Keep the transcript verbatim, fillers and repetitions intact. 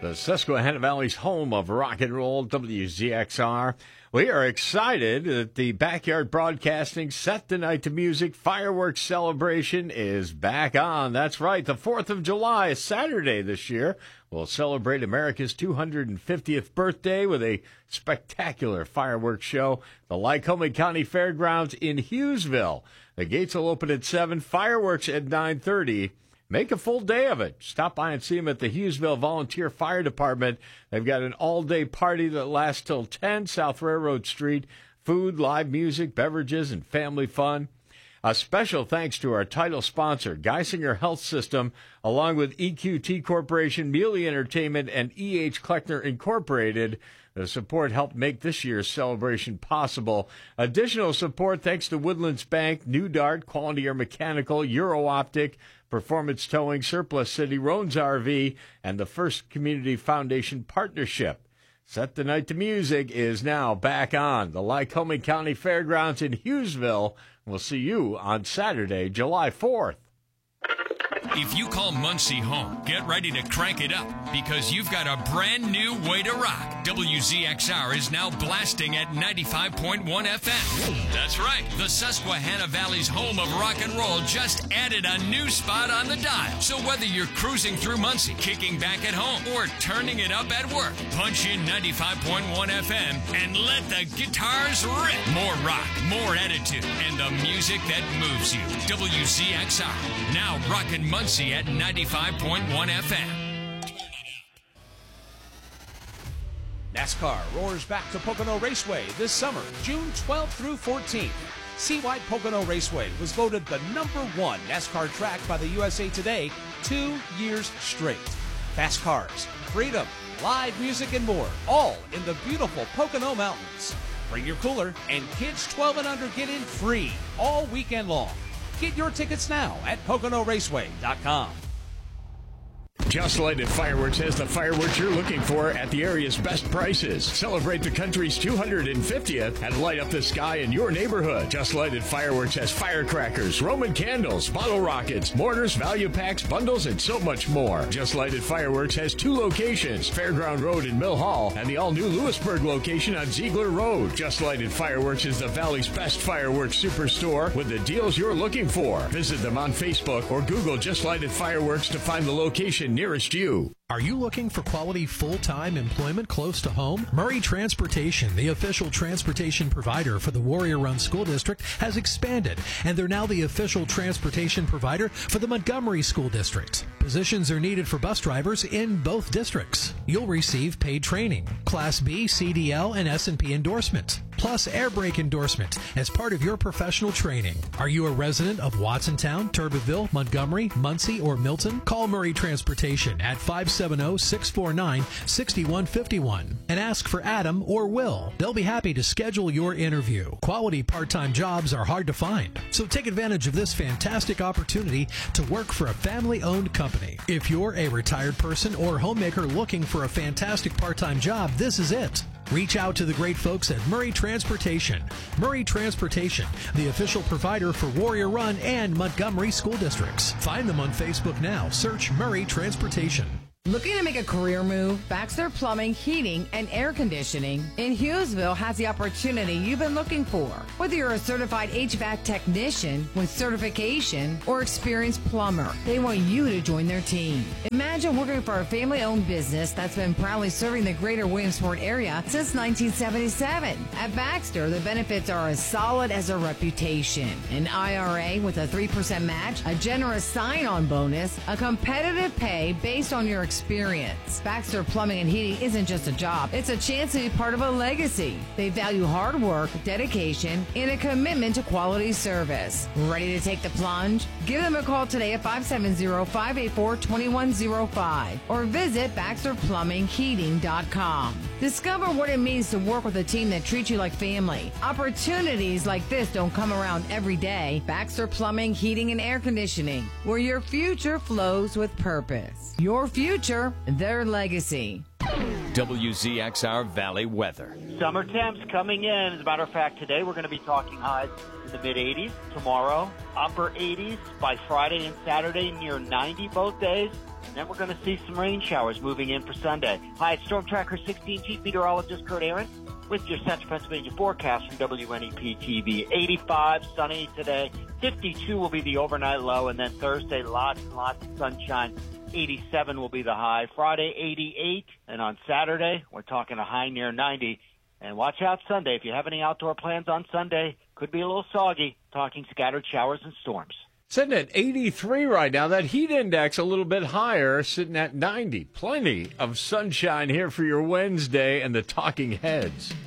the Susquehanna Valley's home of rock and roll, W Z X R. We are excited that the Backyard Broadcasting Set the Night to Music fireworks celebration is back on. That's right, the fourth of July, Saturday this year. We'll celebrate America's two hundred fiftieth birthday with a spectacular fireworks show. The Lycoming County Fairgrounds in Hughesville. The gates will open at seven, fireworks at nine thirty. Make a full day of it. Stop by and see them at the Hughesville Volunteer Fire Department. They've got an all-day party that lasts till ten, South Railroad Street. Food, live music, beverages, and family fun. A special thanks to our title sponsor, Geisinger Health System, along with E Q T Corporation, Mealy Entertainment, and E H. Kleckner Incorporated. The support helped make this year's celebration possible. Additional support thanks to Woodlands Bank, New Dart, Quality Air Mechanical, Euro Optic, Performance Towing, Surplus City, Roan's R V, and the First Community Foundation Partnership. Set the Night to Music is now back on the Lycoming County Fairgrounds in Hughesville. We'll see you on Saturday, July fourth. If you call Muncie home, get ready to crank it up because you've got a brand new way to rock. W Z X R is now blasting at ninety-five point one F M. That's right, the Susquehanna Valley's home of rock and roll just added a new spot on the dial. So whether you're cruising through Muncie, kicking back at home, or turning it up at work, punch in ninety-five point one F M and let the guitars rip. More rock, more attitude, and the music that moves you. W Z X R, now rockin' Muncie at ninety-five point one F M. NASCAR roars back to Pocono Raceway this summer, June twelfth through fourteenth. Seawide Pocono Raceway was voted the number one NASCAR track by the U S A Today two years straight. Fast cars, freedom, live music, and more, all in the beautiful Pocono Mountains. Bring your cooler, and kids twelve and under get in free all weekend long. Get your tickets now at Pocono Raceway dot com. Just Lighted Fireworks has the fireworks you're looking for at the area's best prices. Celebrate the country's two hundred fiftieth and light up the sky in your neighborhood. Just Lighted Fireworks has firecrackers, Roman candles, bottle rockets, mortars, value packs, bundles, and so much more. Just Lighted Fireworks has two locations, Fairground Road in Mill Hall and the all-new Lewisburg location on Ziegler Road. Just Lighted Fireworks is the Valley's best fireworks superstore with the deals you're looking for. Visit them on Facebook or Google Just Lighted Fireworks to find the location nearest you. Are you looking for quality full-time employment close to home? Murray Transportation, the official transportation provider for the Warrior Run School District, has expanded, and they're now the official transportation provider for the Montgomery School District. Positions are needed for bus drivers in both districts. You'll receive paid training, Class B, C D L, and S and P endorsement, plus air brake endorsement as part of your professional training. Are you a resident of Watsontown, Turbeville, Montgomery, Muncie, or Milton? Call Murray Transportation at five seven zero, six four nine, six one five one and ask for Adam or Will. They'll be happy to schedule your interview. Quality part-time jobs are hard to find, so take advantage of this fantastic opportunity to work for a family-owned company. If you're a retired person or homemaker looking for a fantastic part-time job, this is it. Reach out to the great folks at Murray Transportation. Murray Transportation, the official provider for Warrior Run and Montgomery school districts. Find them on Facebook now. Search Murray Transportation. Looking to make a career move? Baxter Plumbing, Heating, and Air Conditioning in Hughesville has the opportunity you've been looking for. Whether you're a certified H V A C technician with certification or experienced plumber, they want you to join their team. Imagine working for a family-owned business that's been proudly serving the greater Williamsport area since nineteen seventy-seven. At Baxter, the benefits are as solid as a reputation. An I R A with a three percent match, a generous sign-on bonus, a competitive pay based on your experience. Baxter Plumbing and Heating isn't just a job, it's a chance to be part of a legacy. They value hard work, dedication, and a commitment to quality service. Ready to take the plunge? Give them a call today at five seven zero, five eight four, two one zero five or visit Baxter Plumbing Heating dot com. Discover what it means to work with a team that treats you like family. Opportunities like this don't come around every day. Baxter Plumbing, Heating, and Air Conditioning, where your future flows with purpose. Your future, their legacy. W Z X R Valley weather. Summer temps coming in. As a matter of fact, today we're going to be talking highs in the mid eighties. Tomorrow, upper eighties. By Friday and Saturday, near ninety both days. Then we're going to see some rain showers moving in for Sunday. Hi, it's Storm Tracker sixteen Chief Meteorologist Kurt Aaron with your Central Pennsylvania forecast from W N E P T V. eighty-five, sunny today. fifty-two will be the overnight low, and then Thursday, lots and lots of sunshine. eighty-seven will be the high. Friday, eighty-eight, and on Saturday, we're talking a high near ninety. And watch out Sunday. If you have any outdoor plans on Sunday, could be a little soggy, talking scattered showers and storms. Sitting at eighty-three right now. That heat index a little bit higher, sitting at ninety. Plenty of sunshine here for your Wednesday and the Talking Heads.